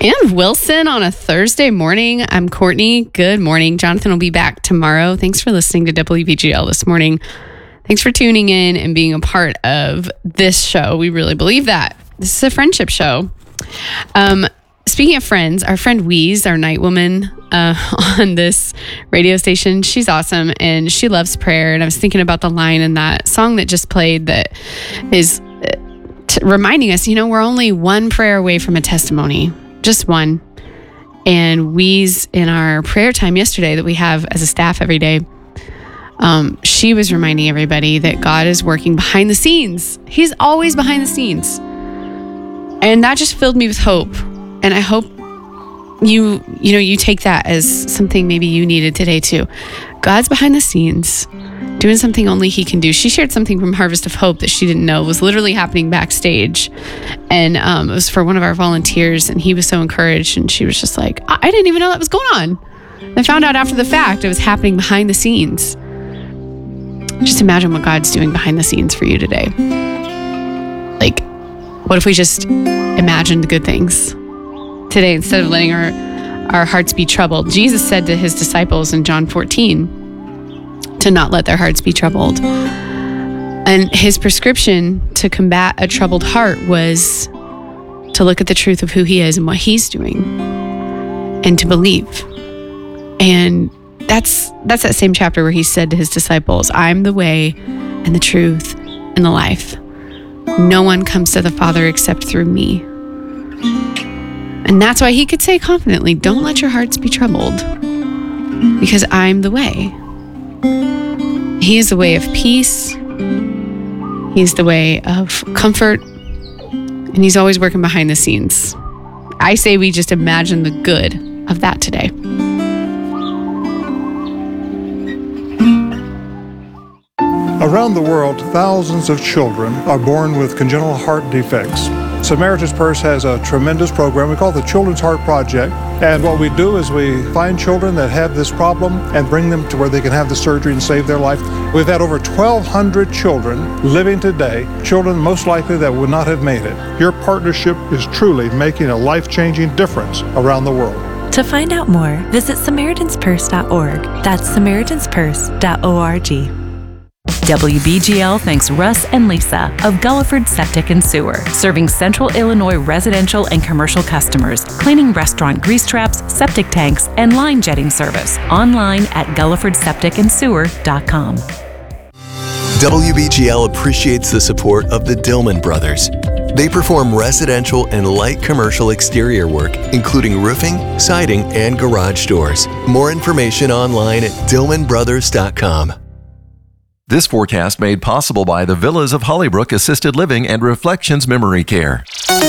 And Wilson on a Thursday morning. I'm Courtney. Good morning. Jonathan will be back tomorrow. Thanks for listening to WBGL this morning. Thanks for tuning in and being a part of this show. We really believe that. This is a friendship show. Speaking of friends, our friend Weeze, our night woman on this radio station, she's awesome and she loves prayer. And I was thinking about the line in that song that just played that is reminding us, we're only one prayer away from a testimony. Just one. And Weeze, in our prayer time yesterday that we have as a staff every day, she was reminding everybody that God is working behind the scenes. He's always behind the scenes. And that just filled me with hope. And I hope you take that as something maybe you needed today too. God's behind the scenes, doing something only he can do. She shared something from Harvest of Hope that she didn't know was literally happening backstage. And it was for one of our volunteers, and he was so encouraged. And she was just like, I didn't even know that was going on. I found out after the fact it was happening behind the scenes. Just imagine what God's doing behind the scenes for you today. Like, what if we just imagined good things today instead of letting our hearts be troubled? Jesus said to his disciples in John 14 to not let their hearts be troubled. And his prescription to combat a troubled heart was to look at the truth of who he is and what he's doing and to believe. And that's that same chapter where he said to his disciples, I'm the way and the truth and the life. No one comes to the Father except through me. And that's why he could say confidently, don't let your hearts be troubled, because I'm the way. He is the way of peace. He's the way of comfort. And he's always working behind the scenes. I say we just imagine the good of that today. Around the world, thousands of children are born with congenital heart defects. Samaritan's Purse has a tremendous program we call the Children's Heart Project. And what we do is we find children that have this problem and bring them to where they can have the surgery and save their life. We've had over 1,200 children living today, children most likely that would not have made it. Your partnership is truly making a life-changing difference around the world. To find out more, visit SamaritansPurse.org. That's SamaritansPurse.org. WBGL thanks Russ and Lisa of Gulliford Septic and Sewer, serving Central Illinois residential and commercial customers, cleaning restaurant grease traps, septic tanks, and line jetting service. Online at GullifordSepticandSewer.com. WBGL appreciates the support of the Dillman Brothers. They perform residential and light commercial exterior work, including roofing, siding, and garage doors. More information online at DillmanBrothers.com. This forecast made possible by the Villas of Hollybrook Assisted Living and Reflections Memory Care.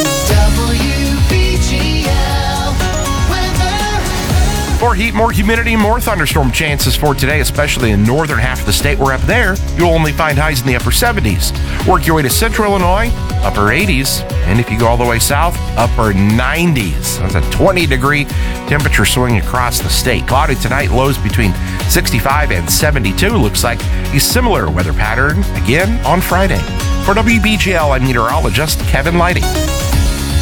More heat, more humidity, more thunderstorm chances for today, especially in northern half of the state. We're up there. You'll only find highs in the upper 70s. Work your way to central Illinois, upper 80s. And if you go all the way south, upper 90s. That's a 20-degree temperature swing across the state. Cloudy tonight, lows between 65 and 72. Looks like a similar weather pattern again on Friday. For WBGL, I'm meteorologist Kevin Lighting.